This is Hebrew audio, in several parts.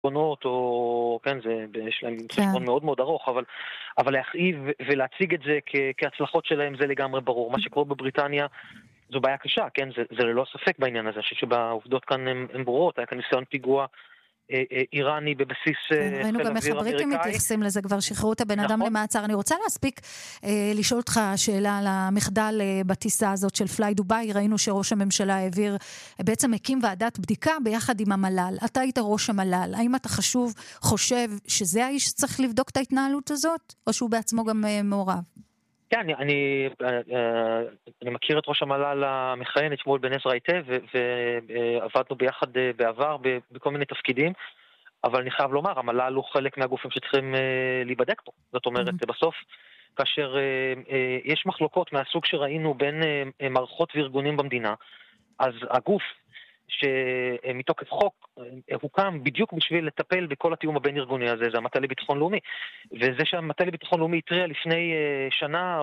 חשבונות, או כן, יש להם חשבון מאוד מאוד ארוך, אבל להכאיב ולהציג את זה כהצלחות שלהם זה לגמרי ברור. מה שקורה בבריטניה זו בעיה קשה, כן? זה ללא ספק בעניין הזה, שבעובדות כאן הן ברורות. היה כאן ניסיון פיגוע איראני בבסיס חיל אוויר אמריקאי. ראינו גם איך הבריטים מתייחסים לזה, כבר שחררו את הבן אדם למעצר. אני רוצה להספיק לשאול אותך שאלה על המחדל בטיסה הזאת של פליי דוביי. ראינו שראש הממשלה העביר, בעצם הקים ועדת בדיקה ביחד עם המל"ל. אתה היית ראש המל"ל. האם אתה חושב שזה האיש שצריך לבדוק את ההתנהלות הזאת, או שהוא בעצמו גם מעורב? כן, אני מכיר את ראש המל"ל המכהן, את שמואל בן עזרא היטב, ועבדנו ביחד בעבר בכל מיני תפקידים, אבל אני חייב לומר, המל"ל הוא חלק מהגופים שצריכים להיבדק פה. זאת אומרת, בסוף, כאשר יש מחלוקות מהסוג שראינו בין מערכות וארגונים במדינה, אז הגוף שמתוקף חוק הוקם בדיוק בשביל לטפל בכל התיאום הבין ארגוני הזה, זה המטה לביטחון לאומי. וזה שהמטה לביטחון לאומי התריע לפני שנה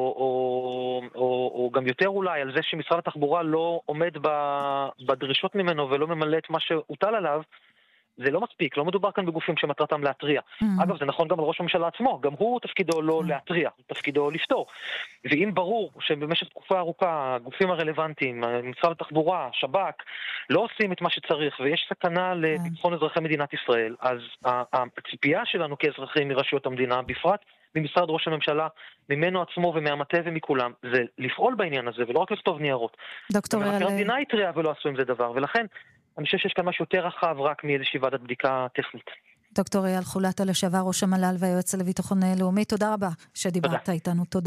או גם יותר אולי על זה שמשרד התחבורה לא עומד בדרישות ממנו ולא ממלא את מה שהוטל עליו, זה לא מספיק, לא מדובר כאן בגופים שמטרתם להטריע. אגב, זה נכון גם על ראש הממשלה עצמו, גם הוא תפקידו לא להטריע, תפקידו לפתור. ואם ברור שבמשך תקופה ארוכה, הגופים הרלוונטיים, משרד התחבורה, שב"כ, לא עושים את מה שצריך, ויש סכנה לביטחון אזרחי מדינת ישראל, אז הציפייה שלנו כאזרחים מרשויות המדינה, בפרט ממשרד ראש הממשלה, ממנו עצמו ומהמטה ומכולם, זה לפעול בעניין הזה, ולא רק לכתוב ניירות. דוקטור אייל, המדינה התריעה ולא עשו עם זה דבר, ולכן אני חושב שיש כאן משהו יותר רחב רק מאיזושהי ועדת בדיקה טכנית. דוקטור אייל חולטה, לשעבר ראש המל"ל והיועץ לביטחון לאומי, תודה רבה שדיברת איתנו, תודה.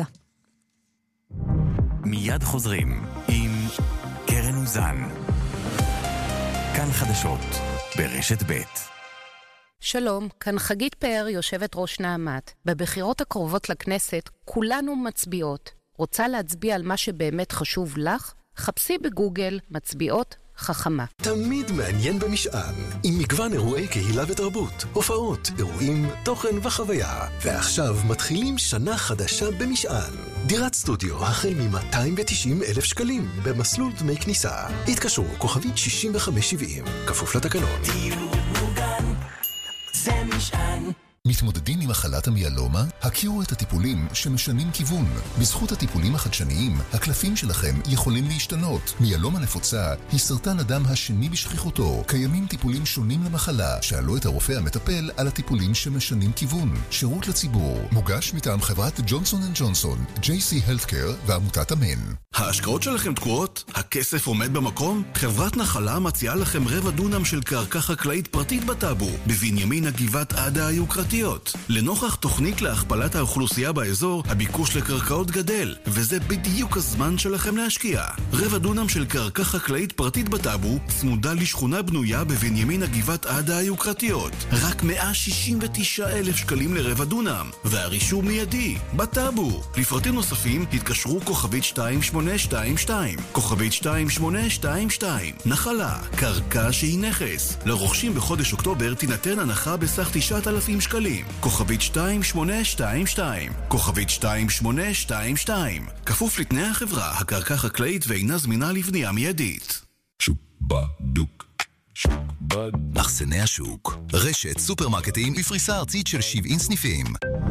מיד חוזרים עם קרן אוזן. כאן חדשות ברשת ב'. שלום, כאן חגית פאר, יושבת ראש נעמת. בבחירות הקרובות לכנסת כולנו מצביעות. רוצה להצביע על מה שבאמת חשוב לך? חפשי בגוגל מצביעות חכמה. תמיד מעניין במשען, עם מגוון אירועי קהילה ותרבות, הופעות, אירועים, תוכן וחוויה. ועכשיו מתחילים שנה חדשה במשען. דירת סטודיו החל מ-290,000 שקלים, במסלול דמי כניסה. התקשרו כוכבית 6570, כפוף לתקנון. דיור מוגן, זה משען. מתמודדים עם מחלת המיאלומה? הכירו את הטיפולים שמשנים כיוון. בזכות הטיפולים החדשניים, הקלפים שלכם יכולים להשתנות. מיאלומה נפוצה היא סרטן הדם השני בשכיחותו. קיימים טיפולים שונים למחלה. שאלו את הרופא המטפל על הטיפולים שמשנים כיוון. שירות לציבור. מוגש מטעם חברת ג'ונסון & ג'ונסון, JC Healthcare ועמותת אמן. ההשקעות שלכם תקועות? הכסף עומד במקום? חברת נחלה מציעה לכם רבע דונם של קרקע חקלאית פרטית בטאבו, בבנימין הגבעת עדה היוקרתיות. לנוכח תוכנית להכפלת האוכלוסייה באזור, הביקוש לקרקעות גדל, וזה בדיוק הזמן שלכם להשקיע. רבע דונם של קרקע חקלאית פרטית בטאבו, צמודה לשכונה בנויה בבנימין הגבעת עדה היוקרתיות. רק 169,000 שקלים לרבע דונם, והרישום מיידי, בטאבו. לפרטים נוספים, התקשרו כוכבית 2822, כוכבית 2822. נחלה, קרקע שהיא נכס. לרוכשים בחודש אוקטובר תינתן הנחה בסך 9,000 שקלים. כוכבית 2822, כוכבית 2822. כפוף לתנאי החברה, הקרקע חקלאית ואינה זמינה לבנייה מיידית. שוק בדוק. מחסני השוק, רשת סופרמרקטים בפריסה ארצית של 70 סניפים.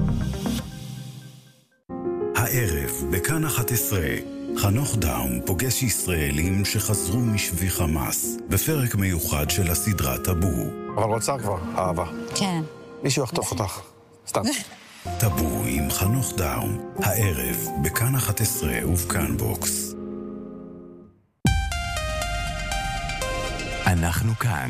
הערב בכאן 11 חנוך דאום פוגש ישראלים שחזרו משבי חמאס בפרק מיוחד של הסדרה טאבו. אבל רוצה כבר, אהבה. כן. מישהו יחטוף אותך. סתם. טאבו עם חנוך דאום, הערב בכאן 11 ובכאן בוקס. אנחנו כאן.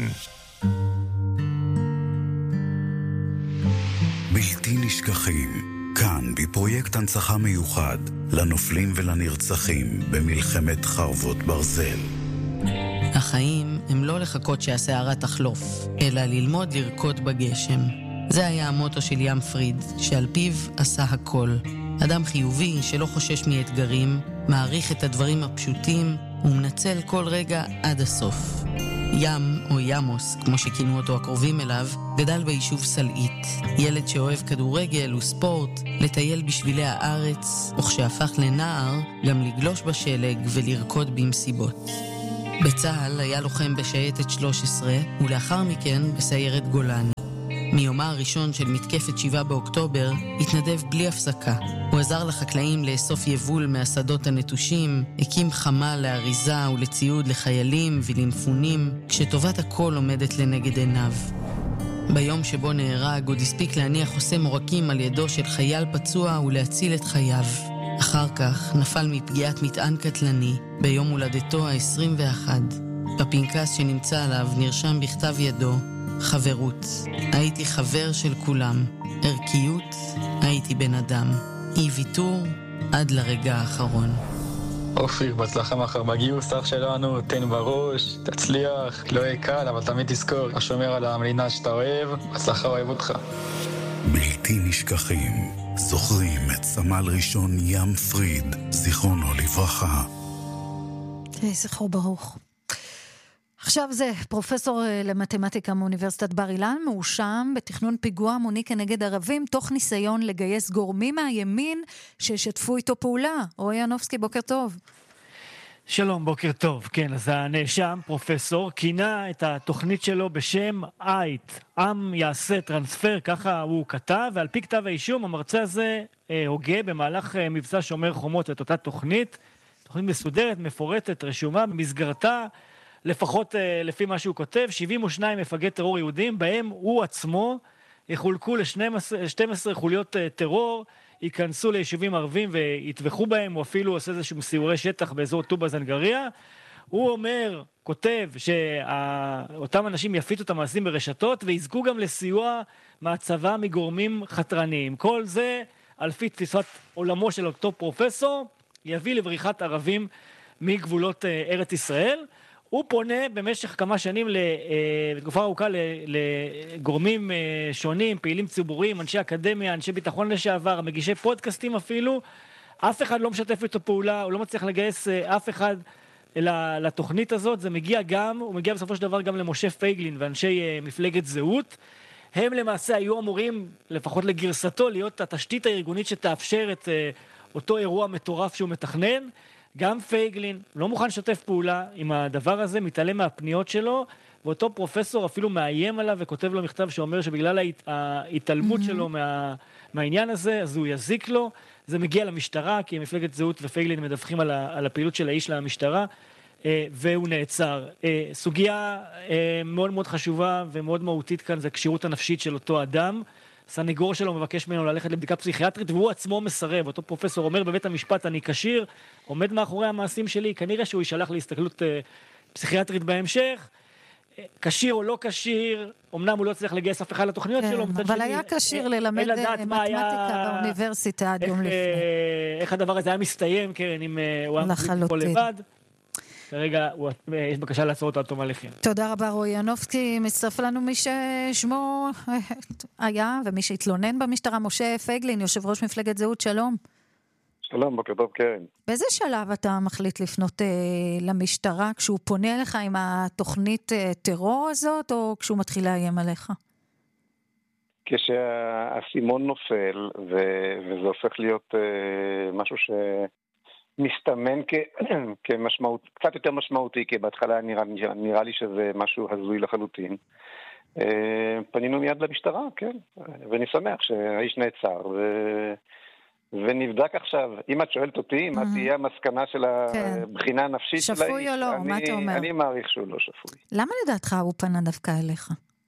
בלתי נשכחים, כאן בפרויקט הנצחה מיוחד לנופלים ולנרצחים במלחמת חרבות ברזל. החיים הם לא לחכות שהסערה תחלוף, אלא ללמוד לרקוד בגשם. זה היה המוטו של ים פריד, שעל פיו עשה הכל. אדם חיובי שלא חושש מאתגרים, מעריך את הדברים הפשוטים ומנצל כל רגע עד הסוף. ים, או ימוס, כמו שכינו אותו הקרובים אליו, גדל ביישוב סלעית. ילד שאוהב כדורגל וספורט, לטייל בשבילי הארץ, וכשהפך לנער, גם לגלוש בשלג ולרקוד במסיבות. בצה"ל היה לוחם בשייטת 13, ולאחר מכן בסיירת גולני. מיומה הראשון של מתקפת 7 באוקטובר התנדב בלי הפסקה. הוא עזר לחקלאים לאסוף יבול מהשדות הנטושים, הקים חמ"ל לאריזה ולציוד לחיילים ולמפונים, כשטובת הכל עומדת לנגד עיניו. ביום שבו נהרג עוד הספיק להניח חוסם עורקים על ידו של חייל פצוע ולהציל את חייו. אחר כך נפל מפגיעת מטען קטלני ביום הולדתו ה-21. בפנקס שנמצא עליו נרשם בכתב ידו: חברות, הייתי חבר של כולם. ערכיות, הייתי בן אדם. אי ויתור עד לרגע האחרון. אופיר, בהצלחה מחר בגיוס, אח שלנו, תן בראש, תצליח, לא יהיה קל, אבל תמיד תזכור, השומר על המדינה שאתה אוהב, בהצלחה, אוהב אותך. בלתי נשכחים, זוכרים את סמל ראשון ים פריד, זיכרונו לברכה. זכרו ברוך. עכשיו זה פרופסור למתמטיקה מאוניברסיטת בר אילן, מואשם בתכנון פיגוע המוני כנגד ערבים, תוך ניסיון לגייס גורמים מהימין ששתפו איתו פעולה. רועי ינובסקי, בוקר טוב. שלום, בוקר טוב. כן, אז הנאשם, פרופסור, כינה את התוכנית שלו בשם אייט, עם יעשה טרנספר, ככה הוא כתב, ועל פי כתב האישום, המרצה הזה הוגה במהלך מבצע שומר חומות את אותה תוכנית, תוכנית מסודרת, מפורטת, רשומה, במסגרתה, לפחות לפי מה שהוא כותב, 72 מפגעי טרור יהודים, בהם הוא עצמו יחולקו ל-12 חוליות טרור, ייכנסו ליישובים ערבים ויתווכו בהם, או אפילו עושה איזשהו סיורי שטח באזור טובה זנגריה. הוא אומר, כותב, שאותם אנשים יפיצו את המעשים ברשתות, ויזכו גם לסיוע מהצבא מגורמים חתרניים. כל זה, על פי תפיסת עולמו של אותו פרופסור, יביא לבריחת ערבים מגבולות ארץ ישראל. הוא פונה במשך כמה שנים, בתקופה ארוכה, לגורמים שונים, פעילים ציבוריים, אנשי אקדמיה, אנשי ביטחון לשעבר, מגישי פודקאסטים אפילו. אף אחד לא משתף איתו פעולה, הוא לא מצליח לגייס אף אחד לתוכנית הזאת. זה מגיע גם, הוא מגיע בסופו של דבר גם למשה פייגלין ואנשי מפלגת זהות. הם למעשה היו אמורים, לפחות לגרסתו, להיות התשתית הארגונית שתאפשר את אותו אירוע מטורף שהוא מתכנן. גם פייגלין לא מוכן לשתף פעולה עם הדבר הזה, מתעלם מהפניות שלו, ואותו פרופסור אפילו מאיים עליו וכותב לו מכתב שאומר שבגלל ההתעלמות שלו מהעניין הזה, אז הוא יזיק לו. זה מגיע למשטרה, כי מפלגת זהות ופייגלין מדווחים על הפעילות של האיש למשטרה, והוא נעצר. סוגיה מאוד מאוד חשובה ומאוד מהותית כאן, זה הקשירות הנפשית של אותו אדם. הסניגור שלו מבקש ממנו ללכת לבדיקה פסיכיאטרית, והוא עצמו מסרב. אותו פרופסור אומר בבית המשפט, אני כשיר, עומד מאחורי המעשים שלי, כנראה שהוא יישלח להסתכלות פסיכיאטרית בהמשך. כשיר או לא כשיר, אמנם הוא לא צריך לגייס אף אחד לתוכניות שלו, אבל היה כשיר ללמד מתמטיקה באוניברסיטה עד יום לפני. איך הדבר הזה היה מסתיים, כן, אם הוא היה מחליט פה לבד. כרגע יש בקשה לעצור אותו עד תום ההליכים. תודה רבה רועי ינובסקי. מצטרף לנו מי ששמו היה ומי שהתלונן במשטרה, משה פייגלין, יושב ראש מפלגת זהות. שלום. שלום, בוקר טוב, קרן. באיזה שלב אתה מחליט לפנות למשטרה? כשהוא פונה אליך עם התוכנית טרור הזאת, או כשהוא מתחיל לאיים עליך? כשהסימון נופל וזה הופך להיות משהו מסתמן כמשמעות, קצת יותר משמעותי, כי בהתחלה נראה לי שזה משהו הזוי לחלוטין. פנינו מיד למשטרה, כן, ואני שמח שהאיש נעצר, ונבדק עכשיו. אם את שואלת אותי, מה תהיה המסקנה של הבחינה הנפשית של האיש? שפוי או לא, מה אתה אומר? אני מעריך שהוא לא שפוי. למה לדעתך הוא פנה דווקא אליך?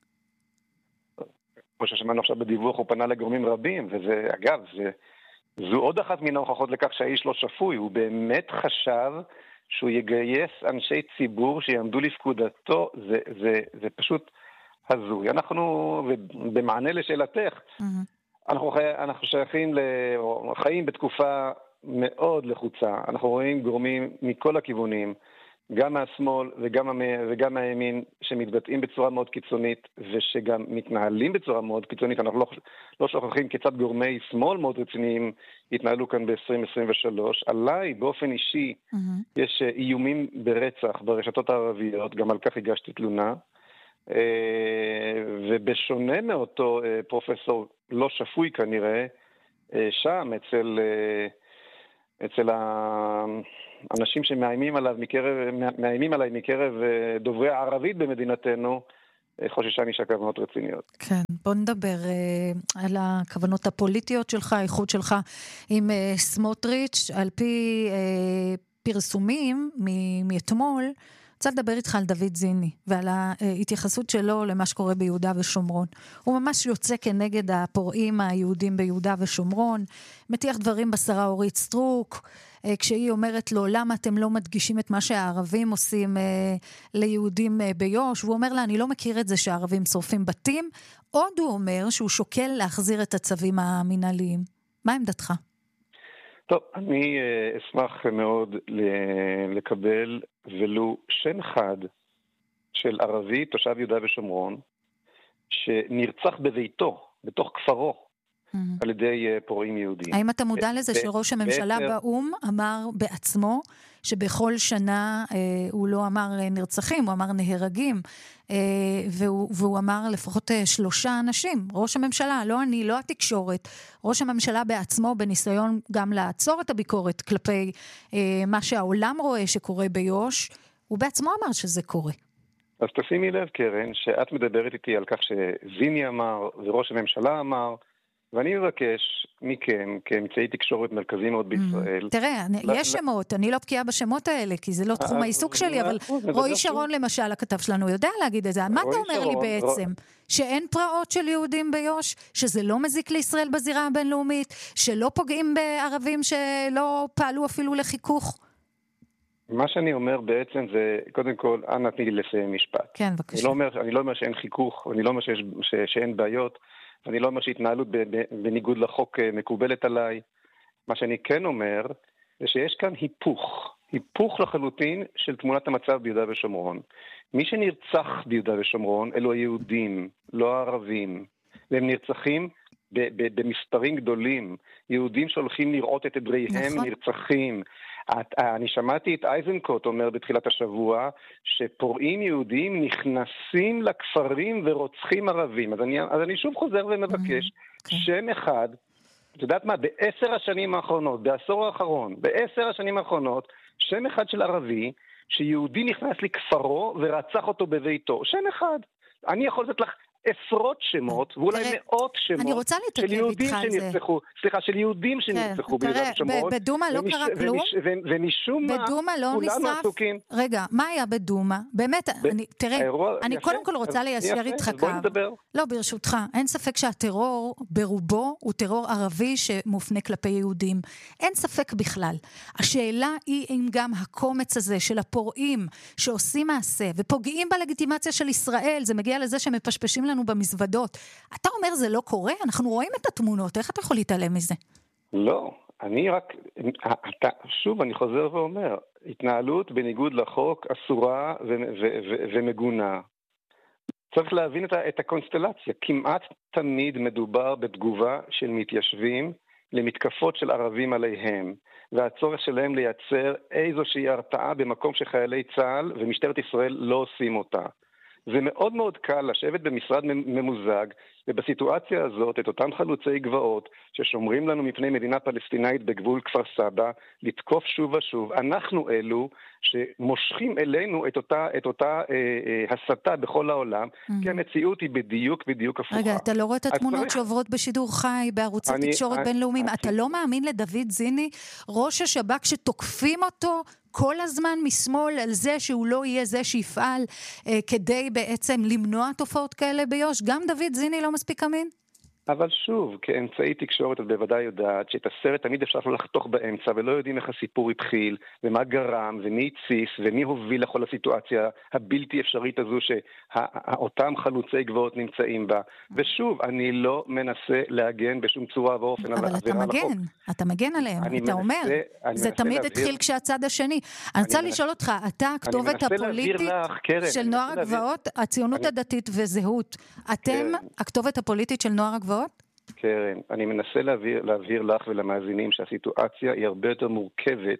כמו ששמענו עכשיו בדיווח, הוא פנה לגורמים רבים, וזה, אגב, זו עוד אחת מן ההוכחות לכך שהאיש לא שפוי. הוא באמת חשב שהוא יגייס אנשי ציבור שיעמדו לפקודתו. זה פשוט הזוי. אנחנו, במענה לשאלתך, אנחנו חיים בתקופה מאוד לחוצה. אנחנו רואים גורמים מכל הכיוונים, גם מהשמאל וגם מהימין, שמתבטאים בצורה מאוד קיצונית, ושגם מתנהלים בצורה מאוד קיצונית. אנחנו לא שוכחים כיצד גורמי שמאל מאוד רציניים התנהלו כאן ב-2023. עליי, באופן אישי, יש איומים ברצח ברשתות הערביות, גם על כך הגשתי תלונה. ובשונה מאותו פרופסור לא שפוי כנראה, שם אצל אצל האנשים שמאיימים עליי מקרב דוברי הערבית במדינתנו, חוששני שהכוונות רציניות. כן, בוא נדבר על הכוונות הפוליטיות שלך, האיחוד שלך עם סמוטריץ'. על פי פרסומים מאתמול, רוצה לדבר איתך על דוד זיני, ועל ההתייחסות שלו למה שקורה ביהודה ושומרון. הוא ממש יוצא כנגד הפורעים היהודים ביהודה ושומרון, מטיח דברים בשרה אורית סטרוק, כשהיא אומרת לו, למה אתם לא מדגישים את מה שהערבים עושים ליהודים ביוש? והוא אומר לה, אני לא מכיר את זה שהערבים שורפים בתים. עוד הוא אומר שהוא שוקל להחזיר את הצווים המנהליים. מה עמדתך? טוב, אני אשמח מאוד לקבל ולו שם אחד של ערבי, תושב יהודה ושומרון, שנרצח בביתו, בתוך כפרו, על ידי פורעים יהודים. האם אתה מודע לזה שראש הממשלה באום אמר בעצמו שבכל שנה הוא לא אמר נרצחים, הוא אמר נהרגים, והוא אמר לפחות 3 אנשים, ראש הממשלה, לא אני, לא התקשורת, ראש הממשלה בעצמו בניסיון גם לעצור את הביקורת כלפי מה שהעולם רואה שקורה ביוש, הוא בעצמו אמר שזה קורה. אז תשימי לב, קרן, שאת מדברת איתי על כך שזיני אמר וראש הממשלה אמר, ואני מבקש מכם, כאמצעי תקשורת מרכזי מאוד בישראל... תראה, יש שמות, אני לא בקיאה בשמות האלה, כי זה לא תחום העיסוק שלי, אבל רועי שרון למשל, הכתב שלנו, יודע להגיד את זה. מה אתה אומר לי בעצם? שאין פרעות של יהודים ביוש? שזה לא מזיק לישראל בזירה הבינלאומית? שלא פוגעים בערבים שלא פעלו אפילו לחיכוך? מה שאני אומר בעצם זה, קודם כל, אנא תני לי לסיים משפט. כן, בבקשה. אני לא אומר שאין חיכוך, אני לא אומר שאין בעיות, אני לא אומר שהתנהלות בניגוד לחוק מקובלת עליי. מה שאני כן אומר, זה שיש כאן היפוך לחלוטין של תמונת המצב ביהודה ושומרון. מי שנרצח ביהודה ושומרון, אלו היהודים, לא הערבים. והם נרצחים במספרים גדולים. יהודים שהולכים לראות את עדריהם נרצחים. אני שמעתי את אייזנקוט אומר בתחילת השבוע שפורעים יהודים נכנסים לכפרים ורוצחים ערבים. אז אני שוב חוזר ומבקש שם אחד, את יודעת מה, ב10 השנים האחרונות, בעשור האחרון, ב10 השנים האחרונות, שם אחד של ערבי שיהודי נכנס לכפרו ורצח אותו בביתו. שם אחד. אני יכול לתת לך עשרות שמות, ואולי מאות שמות של יהודים שנרצחו, סליחה, של יהודים שנרצחו ביהודה ושומרון. בדומה לא קרה כלום? ומשום מה, כולנו עסוקים. רגע, מה היה בדומה? באמת, תראה, אני קודם כל רוצה ליישר איתך קו. לא, ברשותך, אין ספק שהטרור ברובו הוא טרור ערבי שמופנה כלפי יהודים. אין ספק בכלל. השאלה היא אם גם הקומץ הזה של הפורעים שעושים מעשה ופוגעים בלגיטימציה של ישראל, זה מגיע לזה שמפשפשים לנו במזוודות. אתה אומר זה לא קורה? אנחנו רואים את התמונות. איך אתה יכול להתעלם מזה? לא. אני רק... שוב, אני חוזר ואומר, התנהלות בניגוד לחוק אסורה ומגונה. צריך להבין את הקונסטלציה. כמעט תמיד מדובר בתגובה של מתיישבים למתקפות של ערבים עליהם, והצורך שלהם לייצר איזושהי הרתעה במקום שחיילי צה"ל ומשטרת ישראל לא עושים אותה. זה מאוד מאוד קל לשבת במשרד ממוזג, ובסיטואציה הזאת את אותם חלוצי גבעות ששומרים לנו מפני מדינה פלסטינאית בגבול כפר סבא, לתקוף שוב ושוב. אנחנו אלו שמושכים אלינו את אותה הסתה בכל העולם, כי המציאות היא בדיוק הפוכה. רגע, אתה לא רואה את התמונות שעוברות בשידור חי בערוצי תקשורת בינלאומיים? אתה לא מאמין לדוד זיני, ראש השב"כ שתוקפים אותו כל הזמן משמאל על זה שהוא לא יהיה זה שיפעל כדי בעצם למנוע תופעות כאלה ביוש? גם דוד זיני לא מספיק אמין? אבל שוב, כאמצעי תקשורת את בוודאי יודעת שאת הסרט תמיד אפשר לחתוך באמצע, ולא יודעים איך הסיפור התחיל, ומה גרם, ומי הציס, ומי הוביל לכל הסיטואציה הבלתי אפשרית הזו שאותם חלוצי גבעות נמצאים בה. ושוב, אני לא מנסה להגן בשום צורה ואופן על עבירה על החוק. אתה מגן עליהם, אתה אומר. זה תמיד התחיל כשהצד השני. אני רוצה לשאול אותך, אתה הכתובת הפוליטית של נוער הגבעות, הציונות הדתית וזהות. אתם הכתובת הפוליטית של נוער הגבעות? קרן, אני מנסה להעביר לך ולמאזינים שהסיטואציה היא הרבה יותר מורכבת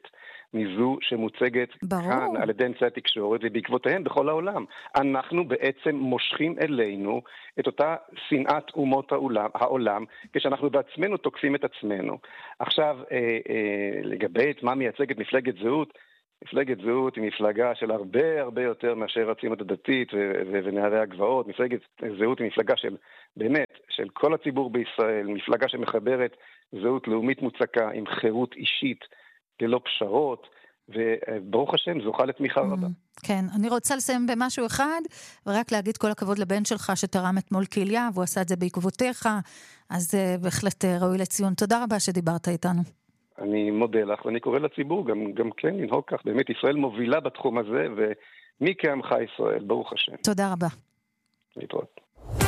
מזו שמוצגת כאן על ידי אמצעי התקשורת ובעקבותיהם בכל העולם. אנחנו בעצם מושכים אלינו את אותה שנאת אומות העולם, כשאנחנו בעצמנו תוקפים את עצמנו. עכשיו, לגבי מה מייצגת מפלגת זהות, מפלגת זהות היא מפלגה של הרבה יותר מאשר הציונות הדתית ונערי הגבעות. מפלגת זהות היא מפלגה של באמת, של כל הציבור בישראל, מפלגה שמחברת זהות לאומית מוצקה עם חירות אישית ללא פשרות, וברוך השם זוכה לתמיכה רבה. כן, אני רוצה לסיים במשהו אחד, ורק להגיד כל הכבוד לבן שלך שתרם אתמול כליה, והוא עשה את זה בעקבותיך, אז בהחלט ראוי לציון. תודה רבה שדיברת איתנו. אני מודה לך, ואני קורא לציבור גם כן לנהוג כך. באמת ישראל מובילה בתחום הזה, ומי כעמך ישראל, ברוך השם. תודה רבה. להתראות.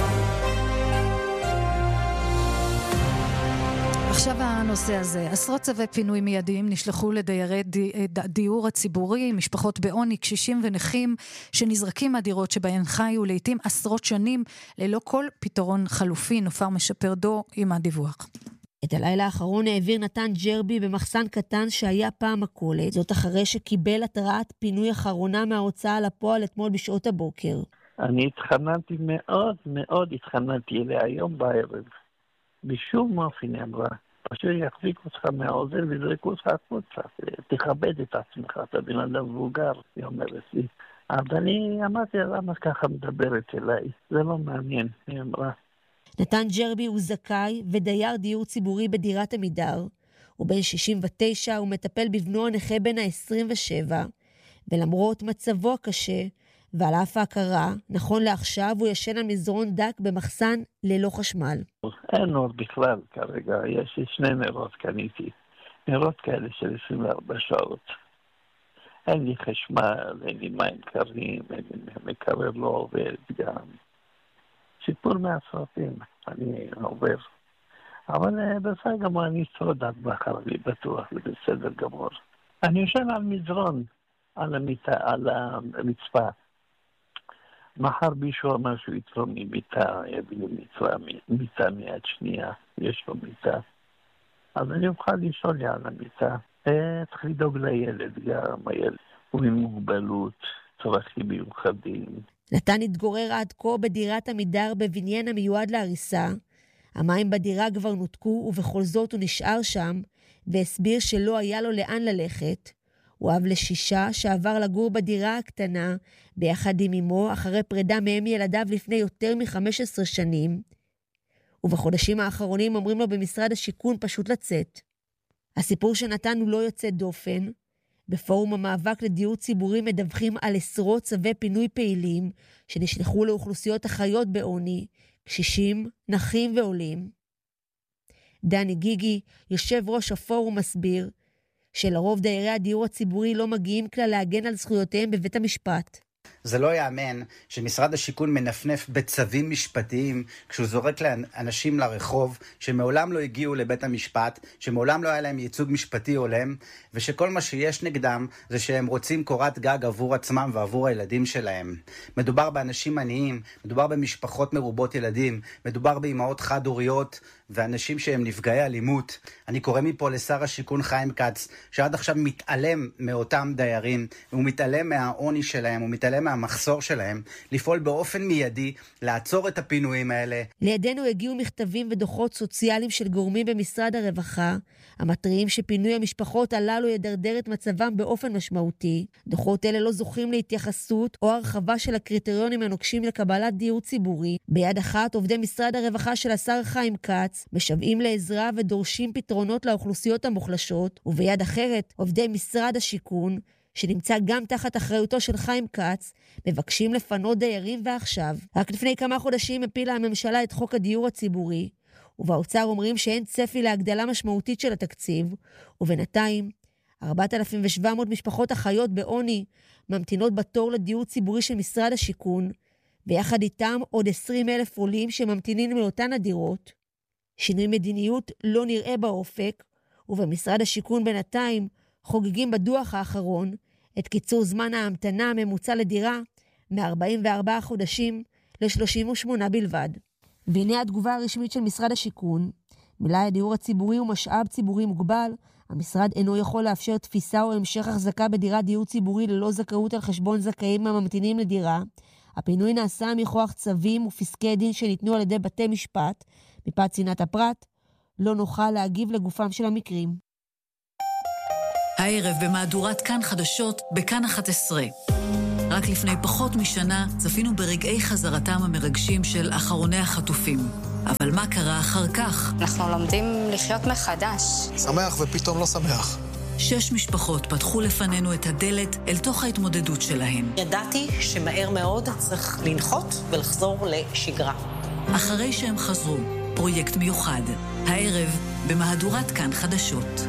עכשיו הנושא הזה, עשרות צווי פינוי מיידיים נשלחו לדיירי דיור הציבורי, משפחות בעוני, קשישים ונכים שנזרקים מהדירות שבהן חיו לעתים עשרות שנים ללא כל פתרון חלופי. נופר משפר דו עם הדיווח. את הלילה האחרון העביר נתן ג'רבי במחסן קטן שהיה פעם מכולת, זאת אחרי שקיבל התראת פינוי אחרונה מההוצאה לפועל אתמול בשעות הבוקר. אני התחננתי מאוד התחננתי אליה היום בערב. בשום אופן אמרה, פשוט יחזיק אותך מהאוזן וזרקו אותך החוצה. תכבד את עצמך, אתה בן אדם מבוגר, היא אומרת לי. אבל אני אמרתי, למה ככה מדברת אליי? זה לא מעניין, היא אמרה. נתן ג'רבי הוא זכאי ודייר דיור ציבורי בדירת עמידר. הוא בן 69, הוא מטפל בבנו הנכה בן ה-27, ולמרות מצבו הקשה, ועל אף ההכרה, נכון לעכשיו הוא ישן על מזרון דק במחסן ללא חשמל. אין נור בכלל כרגע, יש לי 2 נרות קניתי. נרות כאלה של 24 שעות. אין לי חשמל, אין לי מים קרים, אין לי מקרר לא עובד גם. סיפור מהסרטים, אני עובר. אבל בסדר גמור, אני אשרוד עד מחר, אני בטוח, זה בסדר גמור. אני יושן על מזרון, על המצפה. מחר מישהו אמר שהוא יתרום לי מיטה, יביא לי מיטה מיד שנייה, יש לו מיטה. אז אני אוכל לשאול לי על המיטה. צריך לדאוג לילד, גם הילד הוא עם מוגבלות, צרכים מיוחדים. נתן התגורר עד כה בדירת עמידר בבניין המיועד להריסה. המים בדירה כבר נותקו ובכל זאת הוא נשאר שם, והסביר שלא היה לו לאן ללכת. הוא אב ל6 שעבר לגור בדירה הקטנה ביחד עם אמו אחרי פרידה מהם ילדיו לפני יותר מ-15 שנים, ובחודשים האחרונים אומרים לו במשרד השיכון פשוט לצאת. הסיפור שנתן הוא לא יוצא דופן. בפורום המאבק לדיור ציבורי מדווחים על עשרות צווי פינוי פעילים שנשלחו לאוכלוסיות החיות בעוני, קשישים, נכים ועולים. דני גיגי, יושב ראש הפורום, מסביר שלרוב דיירי הדיור הציבורי לא מגיעים כלל להגן על זכויותיהם בבית המשפט. זה לא יאמן שמשרד השיכון מנפנף בצווים משפטיים כשהוא זורק לאנשים לרחוב שמעולם לא הגיעו לבית המשפט, שמעולם לא היה להם ייצוג משפטי הולם, ושכל מה שיש נגדם זה שהם רוצים קורת גג עבור עצמם ועבור הילדים שלהם. מדובר באנשים עניים, מדובר במשפחות מרובות ילדים, מדובר באימהות חד-הוריות ואנשים שהם נפגעי אלימות. אני קורא מפה לשר השיכון חיים כץ, שעד עכשיו מתעלם מאותם דיירים, הוא מתעלם מהעוני שלהם, הוא מתעלם מהמחסור שלהם, לפעול באופן מיידי, לעצור את הפינויים האלה. לידינו הגיעו מכתבים ודוחות סוציאליים של גורמים במשרד הרווחה, המתריעים שפינוי המשפחות הללו ידרדר את מצבם באופן משמעותי. דוחות אלה לא זוכים להתייחסות או הרחבה של הקריטריונים הנוקשים לקבלת דיור ציבורי. ביד אחת עובדי משרד הרווחה של השר חיים כץ משוועים לעזרה ודורשים פתרונות לאוכלוסיות המוחלשות, וביד אחרת עובדי משרד השיכון, שנמצא גם תחת אחריותו של חיים כץ, מבקשים לפנות דיירים ועכשיו. רק לפני כמה חודשים הפילה הממשלה את חוק הדיור הציבורי, ובאוצר אומרים שאין צפי להגדלה משמעותית של התקציב, ובינתיים 4,700 משפחות החיות בעוני ממתינות בתור לדיור ציבורי של משרד השיכון, ויחד איתם עוד 20,000 עולים שממתינים מאותן הדירות. שינוי מדיניות לא נראה באופק, ובמשרד השיכון בינתיים חוגגים בדוח האחרון את קיצור זמן ההמתנה הממוצע לדירה מ-44 חודשים ל-38 בלבד. והנה התגובה הרשמית של משרד השיכון: מלאי הדיור הציבורי הוא משאב ציבורי מוגבל, המשרד אינו יכול לאפשר תפיסה או המשך החזקה בדירת דיור ציבורי ללא זכאות על חשבון זכאים הממתינים לדירה. הפינוי נעשה מכוח צווים ופסקי דין שניתנו על ידי בתי משפט. מפאת צנעת הפרט, לא נוכל להגיב לגופם של המקרים. הערב במהדורת כאן חדשות בכאן 11. רק לפני פחות משנה צפינו ברגעי חזרתם המרגשים של אחרוני החטופים. אבל מה קרה אחר כך? אנחנו לומדים לחיות מחדש. שמח ופתאום לא שמח. 6 משפחות פתחו לפנינו את הדלת אל תוך ההתמודדות שלהן. ידעתי שמהר מאוד צריך לנחות ולחזור לשגרה. אחרי שהם חזרו, פרויקט מיוחד. הערב במהדורת כאן חדשות.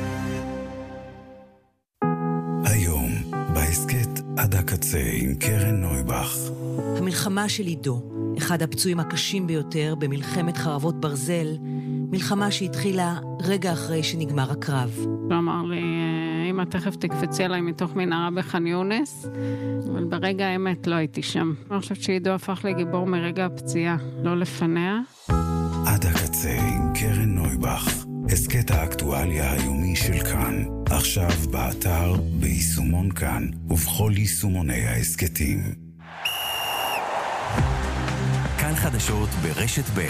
היום, בהסקט עד הקצה עם קרן נויבך. המלחמה של עידו, אחד הפצועים הקשים ביותר במלחמת חרבות ברזל, מלחמה שהתחילה רגע אחרי שנגמר הקרב. הוא אמר לי, אמא תכף תקפצי עליי מתוך מנהרה בח'אן יונס, אבל ברגע האמת לא הייתי שם. אני חושבת שעידו הפך לגיבור מרגע הפציעה, לא לפניה. עד הקצה עם קרן נויבך. הסקט האקטואליה היומי של כאן, עכשיו באתר, ביישומון כאן ובכל יישומוני ההסקטים. כאן חדשות ברשת ב'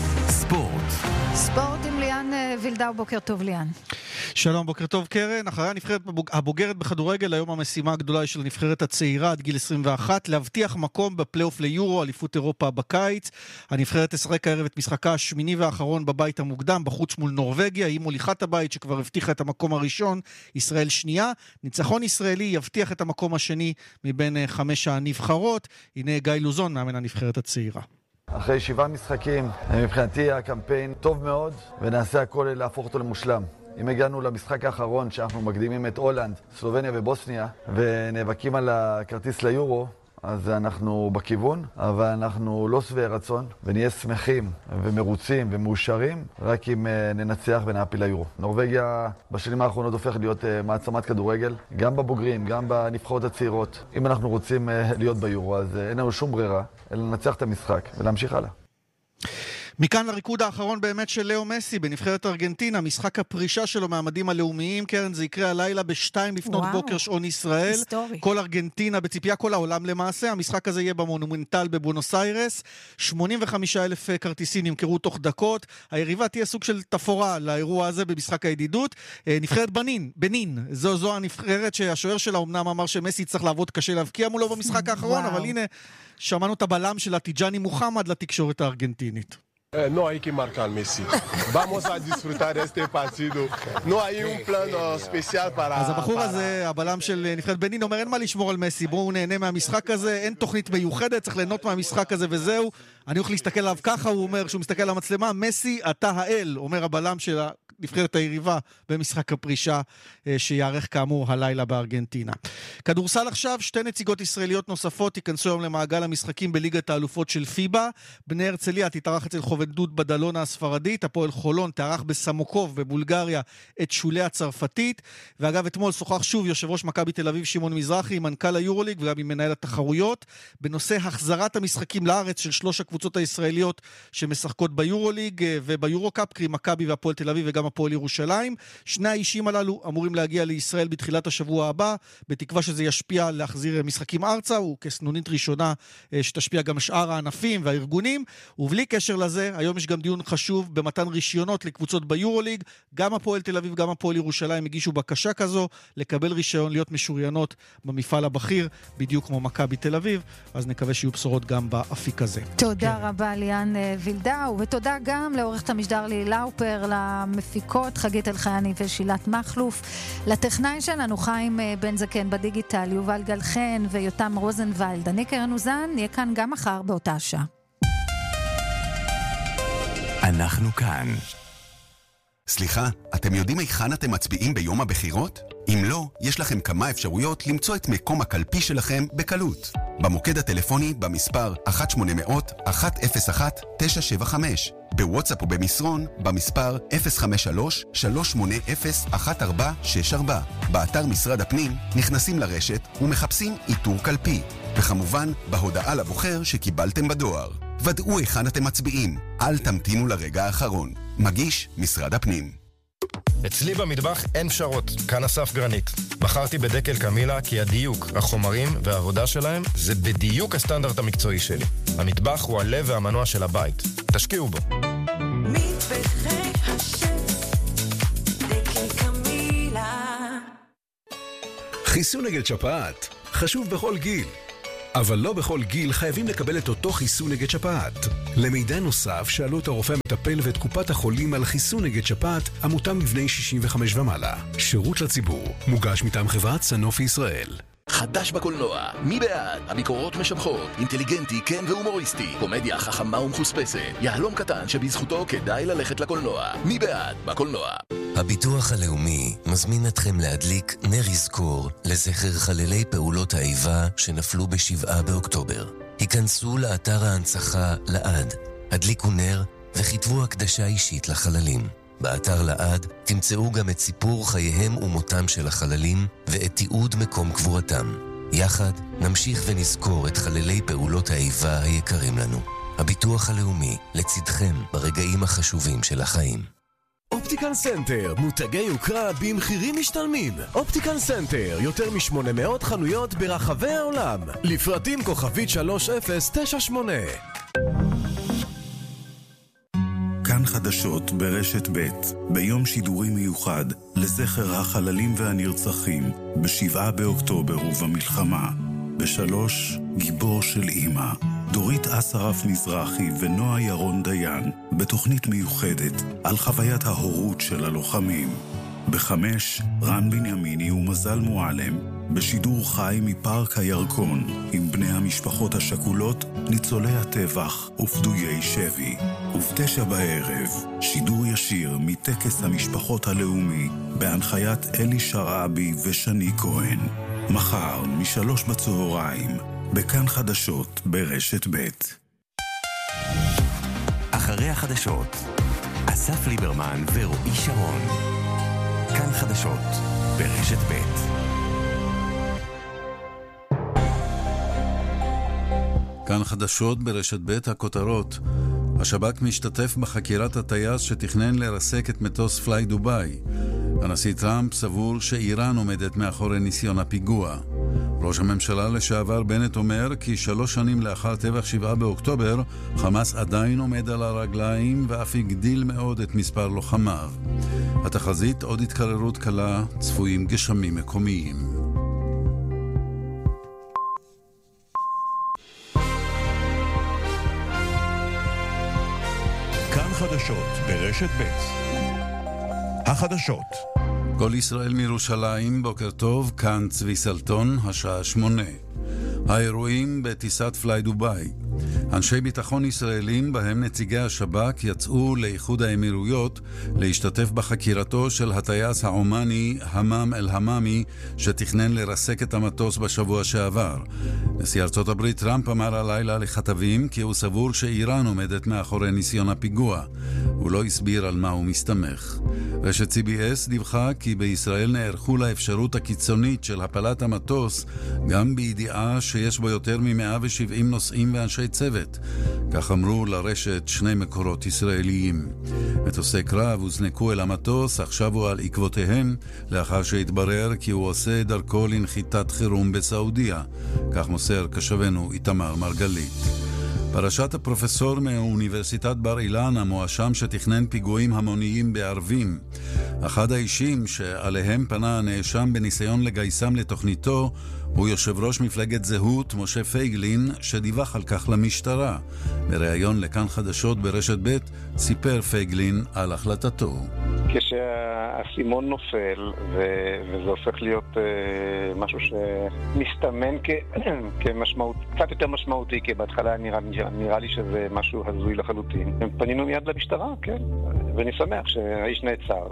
ספורט. ספורט עם ליאן וילדאו, בוקר טוב ליאן. שלום, בוקר טוב קרן. אחרי הנבחרת הבוגרת בכדורגל, היום המשימה הגדולה של הנבחרת הצעירה עד גיל 21, להבטיח מקום בפלייאוף ליורו, אליפות אירופה בקיץ. הנבחרת תשחק הערב את משחקה השמיני והאחרון בבית המוקדם, בחוץ מול נורווגיה, היא מוליכת הבית שכבר הבטיחה את המקום הראשון, ישראל שנייה. ניצחון ישראלי יבטיח את המקום השני מבין 5 הנבחרות. הנה גיא לוזון, מאמן הנבחרת הצעירה. אחרי 7 משחקים, מבחינתי הקמפיין טוב מאוד, ונעשה הכל להפוך אותו למושלם. אם הגענו למשחק האחרון שאנחנו מקדימים את הולנד, סלובניה ובוסניה, ונאבקים על הכרטיס ליורו, אז אנחנו בכיוון, אבל אנחנו לא שבעי רצון, ונהיה שמחים ומרוצים ומאושרים, רק אם ננצח ונעפיל ליורו. נורווגיה בשנים האחרונות הופך להיות מעצמת כדורגל, גם בבוגרים, גם בנבחרות הצעירות. אם אנחנו רוצים להיות ביורו, אז אין לנו שום ברירה, אלא לנצח את המשחק ולהמשיך הלאה. מכאן לריקוד האחרון באמת של לאו מסי בנבחרת ארגנטינה, משחק הפרישה שלו מהמדים הלאומיים. קרן, זה יקרה הלילה ב2 לפנות בוקר שעון ישראל. היסטורי. כל ארגנטינה בציפייה, כל העולם למעשה. המשחק הזה יהיה במונומנטל בבונוס איירס. 85,000 כרטיסים נמכרו תוך דקות. היריבה תהיה סוג של תפורה לאירוע הזה במשחק הידידות. נבחרת בנין. זו הנבחרת שהשוער שלה אמנם אמר שמסי צריך לעבוד קשה להבקיע מולו במשחק האחרון, אבל הנה שמענו את הבלם של תיג'אני מוחמד לתקשורת הארגנטינית. No hay que marcar Messi. Vamos a disfrutar de este partido. No hay un plan especial para... אז הבחור הזה, הבלם של נבחרת בנין, אומר אין מה לשמור על מסי, בואו נהנה מהמשחק הזה, אין תוכנית מיוחדת, צריך ליהנות מהמשחק הזה וזהו. אני הולך להסתכל עליו ככה, הוא אומר, שהוא מסתכל על המצלמה, מסי, אתה האל, אומר הבלם של נבחרת היריבה במשחק הפרישה שיערך כאמור הלילה בארגנטינה. כדורסל עכשיו, 2 נציגות ישראליות נוספות ייכנסו היום למעגל המשחקים בליגת האלופות של פיבה. בני הרצליה תתארח אצל חובדות בדלונה הספרדית, הפועל חולון תארח בסמוקוב בבולגריה את שולי הצרפתית, ואגב אתמול שוחח שוב יושב ראש מכבי תל אביב שמעון מזרחי עם מנכ"ל היורוליג וגם עם מנהל התחרויות בנושא החזרת המשחקים לארץ של 3 הקבוצות הישראליות שמשחקות ביורוליג וביורוקאפ, קרי מכבי והפועל תל אביב וגם הפועל ירושלים. 2 האישים הללו אמורים להגיע לישראל בתחילת השבוע הבא, בתקווה שזה ישפיע להחזיר משחקים ארצה, וכסנונית ראשונה שתשפיע גם שאר הענפים והארגונים. ובלי קשר לזה, היום יש גם דיון חשוב במתן רישיונות לקבוצות ביורוליג. גם הפועל תל אביב, גם הפועל ירושלים הגישו בקשה כזו, לקבל רישיון להיות משוריינות במפעל הבכיר, בדיוק כמו מכבי תל אביב, אז נקווה שיהיו בשורות גם באפיק הזה. תודה רבה ליאן וילדאו, ותודה גם לעורכת המשדר לי לאופר, למפיקות חגית אלחייני ושילת מחלוף, לטכנאי שלנו חיים בן זקן בדיגיטל, יובל גלחן ויותם רוזנבלד. אני קרן אוזן, נהיה כאן גם מחר באותה שעה. אנחנו כאן. סליחה, אתם יודעים היכן אתם מצביעים ביום הבחירות? אם לא, יש לכם כמה אפשרויות למצוא את מקום הקלפי שלכם בקלות. במוקד הטלפוני במספר 1-800-101-975, בוואטסאפ או במסרון במספר 053-380-1464, באתר משרד הפנים נכנסים לרשת ומחפשים איתור קלפי, וכמובן בהודעה לבוחר שקיבלתם בדואר. ודאו היכן אתם מצביעים, אל תמתינו לרגע האחרון. מגיש משרד הפנים. אצלי במטבח אין פשרות, כאן אסף גרנית. בחרתי בדקל קמילה כי הדיוק, החומרים והעבודה שלהם זה בדיוק הסטנדרט המקצועי שלי. המטבח הוא הלב והמנוע של הבית. תשקיעו בו. מטבחי השף, דקל קמילה. חיסון נגד שפעת חשוב בכל גיל. אבל לא בכל גיל חייבים לקבל את אותו חיסון נגד שפעת. למידע נוסף שאלו את הרופא המטפל ואת קופת החולים על חיסון נגד שפעת המותאם לבני 65 ומעלה. שירות לציבור, מוגש מטעם חברת סנופי ישראל. חדש בקולנוע, מי בעד? הביקורות משבחות, אינטליגנטי, כן והומוריסטי, קומדיה חכמה ומחוספסת, יהלום קטן שבזכותו כדאי ללכת לקולנוע. מי בעד? בקולנוע. הביטוח הלאומי מזמין אתכם להדליק נר יזכור לזכר חללי פעולות האיבה שנפלו ב7 באוקטובר. היכנסו לאתר ההנצחה לעד, הדליקו נר וכתבו הקדשה אישית לחללים. באתר לעד תמצאו גם את סיפור חייהם ומותם של החללים ואת תיעוד מקום קבורתם. יחד נמשיך ונזכור את חללי פעולות האיבה היקרים לנו. הביטוח הלאומי לצדכם ברגעים החשובים של החיים. אופטיקל סנטר, מותגי יוקרה במחירים משתלמים. אופטיקל סנטר, יותר מ-800 חנויות ברחבי העולם. לפרטים כוכבית 3098. כאן חדשות ברשת ב' ביום שידורי מיוחד לזכר החללים והנרצחים ב7 באוקטובר ובמלחמה. ב3 גיבור של אמא, דורית אסרף מזרחי ונועה ירון דיין, בתוכנית מיוחדת על חוויית ההורות של הלוחמים. ב5 רן בנימיני ומזל מועלם, בשידור חי מפארק הירקון, עם בני המשפחות השכולות, ניצולי הטבח ופדויי שבי. וב9 בערב, שידור ישיר מטקס המשפחות הלאומי, בהנחיית אלי שרעבי ושני כהן. מחר מ3 בצהריים, בכאן חדשות ברשת ב'. אחרי החדשות, אסף ליברמן ורועי שרון. כאן חדשות ברשת ב'. כאן חדשות ברשת ב'. הכותרות: השב"כ משתתף בחקירת הטייס שתכנן לרסק את מטוס פליי דוביי. הנשיא טראמפ סבור שאיראן עומדת מאחורי ניסיון הפיגוע. ראש הממשלה לשעבר בנט אומר כי 3 שנים לאחר טבח 7 באוקטובר, חמאס עדיין עומד על הרגליים ואף הגדיל מאוד את מספר לוחמיו. התחזית: עוד התקררות קלה, צפויים גשמים מקומיים. כאן חדשות ברשת ב'. החדשות. כל ישראל מירושלים, בוקר טוב, כאן צבי סלטון, השעה 8. האירועים בטיסת פליי דוביי. אנשי ביטחון ישראלים, בהם נציגי השב"כ, יצאו לאיחוד האמירויות להשתתף בחקירתו של הטייס העומני המאם אל-המאמי, שתכנן לרסק את המטוס בשבוע שעבר. נשיא ארצות הברית טראמפ אמר הלילה לכתבים כי הוא סבור שאיראן עומדת מאחורי ניסיון הפיגוע. הוא לא הסביר על מה הוא מסתמך. רשת CBS דיווחה כי בישראל נערכו לאפשרות הקיצונית של הפלת המטוס, גם בידיעה שיש בו יותר מ-170 נוסעים ואנשי צוות. כך אמרו לרשת 2 מקורות ישראליים. מטוסי קרב הוזנקו אל המטוס, עכשיו הוא על עקבותיהם, לאחר שהתברר כי הוא עושה דרכו לנחיתת חירום בסעודיה. כך מוסר כשבנו איתמר מרגלית. פרשת הפרופסור מאוניברסיטת בר אילן המואשם שתכנן פיגועים המוניים בערבים. אחד האישים שעליהם פנה הנאשם בניסיון לגייסם לתוכניתו הוא יושב ראש מפלגת זהות משה פייגלין, שדיווח על כך למשטרה. בריאיון לכאן חדשות ברשת ב' סיפר פייגלין על החלטתו. כשהסימון נופל וזה הופך להיות משהו שמסתמן כמשמעות, קצת יותר משמעותי, כי בהתחלה נראה לי שזה משהו הזוי לחלוטין. פנינו מיד למשטרה, כן, ואני שמח שהאיש נעצר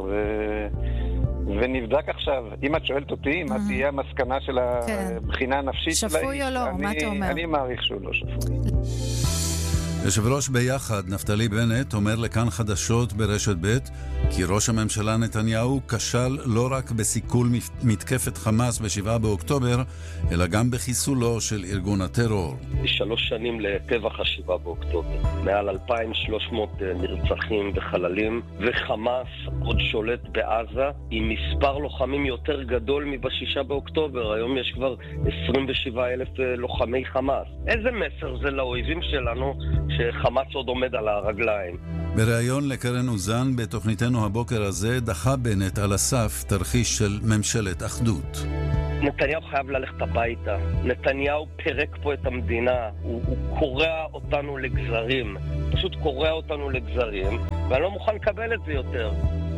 ונבדק עכשיו. אם את שואלת אותי, מה תהיה המסקנה של הבחינה הנפשית של האיש? שפוי או לא? מה אתה אומר? אני מעריך שהוא לא שפוי. יושב ראש ביחד, נפתלי בנט, אומר לכאן חדשות ברשת ב' כי ראש הממשלה נתניהו כשל לא רק בסיכול מתקפת חמאס ב7 באוקטובר, אלא גם בחיסולו של ארגון הטרור. 3 שנים לטבח ה7 באוקטובר. מעל 2,300 נרצחים וחללים, וחמאס עוד שולט בעזה עם מספר לוחמים יותר גדול מב6 באוקטובר. היום יש כבר 27,000 לוחמי חמאס. איזה מסר זה לאויבים שלנו שחמאס עוד עומד על הרגליים? בריאיון לקרן אוזן בתוכניתנו הבוקר הזה דחה בנט על הסף תרחיש של ממשלת אחדות. נתניהו חייב ללכת הביתה. נתניהו פרק פה את המדינה. הוא קורע אותנו לגזרים. פשוט קורע אותנו לגזרים, ואני לא מוכן לקבל את זה יותר.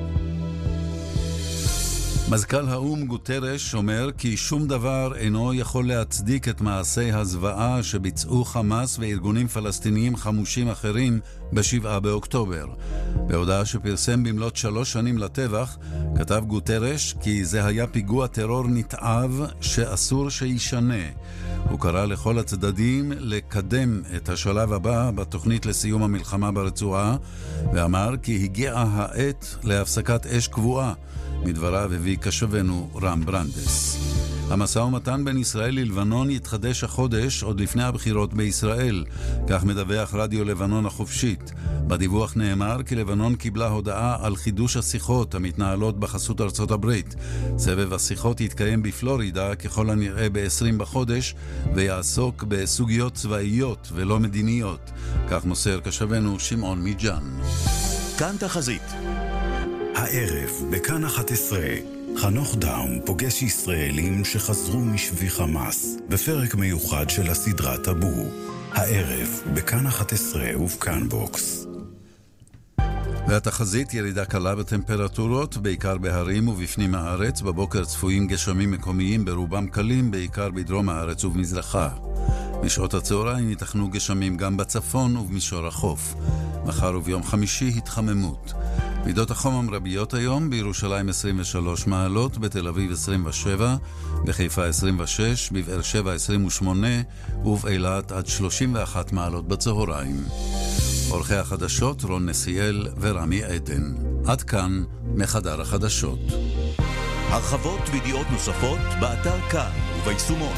מזכ"ל האום גוטרש אומר כי שום דבר אינו יכול להצדיק את מעשי הזוועה שביצעו חמאס וארגונים פלסטיניים חמושים אחרים ב7 באוקטובר. בהודעה שפרסם במלאת 3 שנים לטבח, כתב גוטרש כי זה היה פיגוע טרור נתעב שאסור שישנה. הוא קרא לכל הצדדים לקדם את השלב הבא בתוכנית לסיום המלחמה ברצועה, ואמר כי הגיעה העת להפסקת אש קבועה. מדבריו הביא קשבנו רם ברנדס. המשא ומתן בין ישראל ללבנון יתחדש החודש עוד לפני הבחירות בישראל, כך מדווח רדיו לבנון החופשית. בדיווח נאמר כי לבנון קיבלה הודעה על חידוש השיחות המתנהלות בחסות ארצות הברית. סבב השיחות יתקיים בפלורידה ככל הנראה ב-20 בחודש, ויעסוק בסוגיות צבאיות ולא מדיניות. כך מוסר קשבנו שמעון מיג'אן. כאן תחזית. הערב בכאן 11 חנוך דאום פוגש ישראלים שחזרו משבי חמאס בפרק מיוחד של הסדרה טאבו. הערב בכאן 11 ובכאן בוקס. והתחזית ירידה קלה בטמפרטורות, בעיקר בהרים ובפנים הארץ. בבוקר צפויים גשמים מקומיים ברובם קלים, בעיקר בדרום הארץ ובמזרחה. בשעות הצהריים ייתכנו גשמים גם בצפון ובמישור החוף. מחר וביום חמישי התחממות. מידות החום המרביות היום: בירושלים 23 מעלות, בתל אביב 27, בחיפה 26, בבאר שבע 28 ובאילת עד 31 מעלות בצהריים. עורכי החדשות רון נסיאל ורמי עדן. עד כאן מחדר החדשות. הרחבות וידיעות נוספות באתר כאן וביישומון.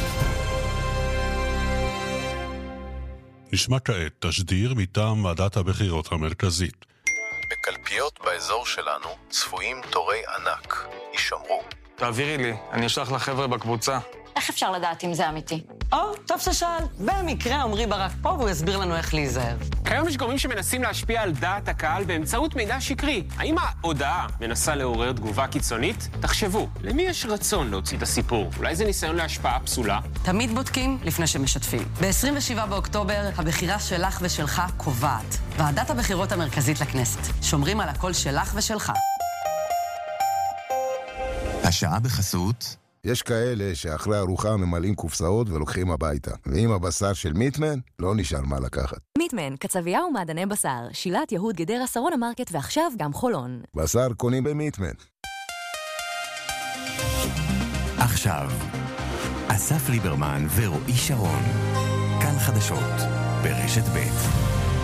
נשמע כעת תשדיר מטעם ועדת הבחירות המרכזית. בקלפיות באזור שלנו צפויים תורי ענק. יישמרו. תעבירי לי, אני אשלח לחבר'ה בקבוצה. איך אפשר לדעת אם זה אמיתי? טוב ששאל. במקרה עמרי ברק פה והוא יסביר לנו איך להיזהר. כיום יש גורמים שמנסים להשפיע על דעת הקהל באמצעות מידע שקרי. האם ההודעה מנסה לעורר תגובה קיצונית? תחשבו, למי יש רצון להוציא את הסיפור? אולי זה ניסיון להשפעה פסולה? תמיד בודקים לפני שמשתפים. ב-27 באוקטובר הבחירה שלך ושלך קובעת. ועדת הבחירות המרכזית לכנסת. שומרים על הקול שלך ושלך. השעה בחסות. יש כאלה שאחרי ארוחה ממלאים קופסאות ולוקחים הביתה. ועם הבשר של מיטמן, לא נשאר מה לקחת. מיטמן, קצבייה ומעדני בשר, שילת יהוד גדרה שרונה מרקט ועכשיו גם חולון. בשר קונים במיטמן. עכשיו, אסף ליברמן ורועי שרון. כאן חדשות ברשת ב'.